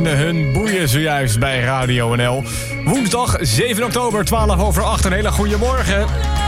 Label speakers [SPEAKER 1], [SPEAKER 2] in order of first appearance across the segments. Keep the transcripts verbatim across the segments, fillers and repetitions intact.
[SPEAKER 1] beginnen hun boeien zojuist bij Radio N L. Woensdag zeven oktober, twaalf over acht. Een hele goede morgen.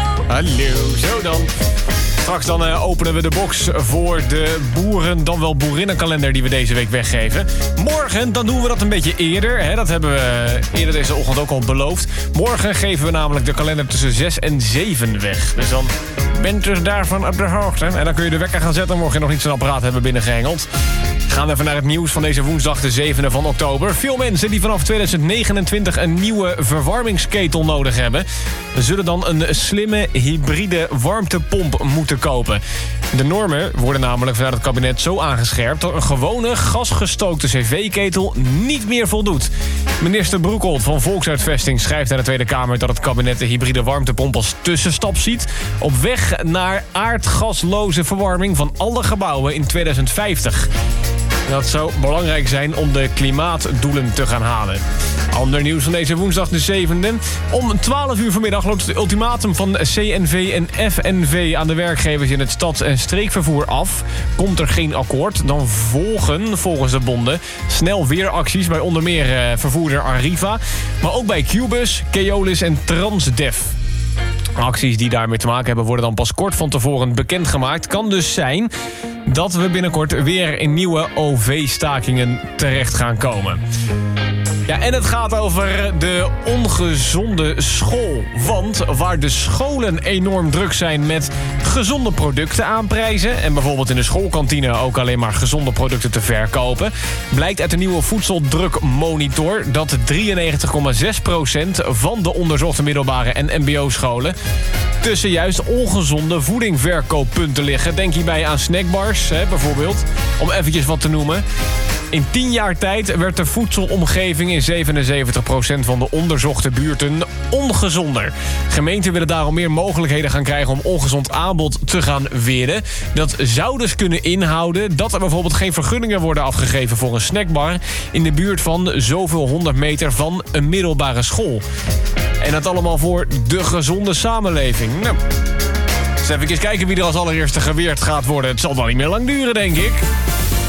[SPEAKER 1] Hallo, zo dan. Straks dan uh, openen we de box voor de boeren, dan wel boerinnenkalender die we deze week weggeven. Morgen, dan doen we dat een beetje eerder. Hè? Dat hebben we eerder deze ochtend ook al beloofd. Morgen geven we namelijk de kalender tussen zes en zeven weg. Dus dan bent u daarvan op de hoogte. En dan kun je de wekker gaan zetten, mocht je nog niet zo'n apparaat hebben binnengehengeld. Gaan we even naar het nieuws van deze woensdag, de zevende van oktober. Veel mensen die vanaf tweeduizend negenentwintig een nieuwe verwarmingsketel nodig hebben, zullen dan een slimme hybride warmtepomp moeten kopen. De normen worden namelijk vanuit het kabinet zo aangescherpt dat een gewone gasgestookte cv-ketel niet meer voldoet. Minister Broekholt van Volksuitvesting schrijft aan de Tweede Kamer dat het kabinet de hybride warmtepomp als tussenstap ziet op weg naar aardgasloze verwarming van alle gebouwen in tweeduizend vijftig. Dat zou belangrijk zijn om de klimaatdoelen te gaan halen. Ander nieuws van deze woensdag de zevende. Om twaalf uur vanmiddag loopt het ultimatum van C N V en F N V aan de werkgevers in het stads- en streekvervoer af. Komt er geen akkoord, dan volgen volgens de bonden snel weer acties bij onder meer uh, vervoerder Arriva, maar ook bij Qbus, Keolis en Transdev. Acties die daarmee te maken hebben worden dan pas kort van tevoren bekendgemaakt. Kan dus zijn dat we binnenkort weer in nieuwe O V-stakingen terecht gaan komen. Ja, en het gaat over de ongezonde school. Want waar de scholen enorm druk zijn met gezonde producten aanprijzen en bijvoorbeeld in de schoolkantine ook alleen maar gezonde producten te verkopen, blijkt uit de nieuwe voedseldrukmonitor dat drieënnegentig komma zes procent van de onderzochte middelbare en mbo-scholen tussen juist ongezonde voedingverkooppunten liggen. Denk hierbij aan snackbars, hè, bijvoorbeeld, om eventjes wat te noemen. In tien jaar tijd werd de voedselomgeving in zevenenzeventig procent van de onderzochte buurten ongezonder. Gemeenten willen daarom meer mogelijkheden gaan krijgen om ongezond aanbod te gaan weren. Dat zou dus kunnen inhouden dat er bijvoorbeeld geen vergunningen worden afgegeven voor een snackbar in de buurt van zoveel honderd meter van een middelbare school. En dat allemaal voor de gezonde samenleving. Nou, eens even kijken wie er als allereerste geweerd gaat worden. Het zal wel niet meer lang duren, denk ik.